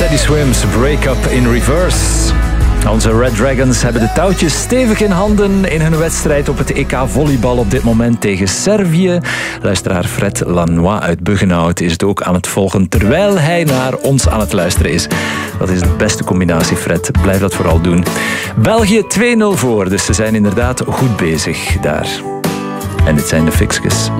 Teddy Swims, Break Up in Reverse. Onze Red Dragons hebben de touwtjes stevig in handen in hun wedstrijd op het EK volleybal op dit moment tegen Servië. Luisteraar Fred Lanois uit Buggenhout is het ook aan het volgen terwijl hij naar ons aan het luisteren is. Dat is de beste combinatie, Fred. Blijf dat vooral doen. België 2-0 voor, dus ze zijn inderdaad goed bezig daar. En dit zijn de Fixkes.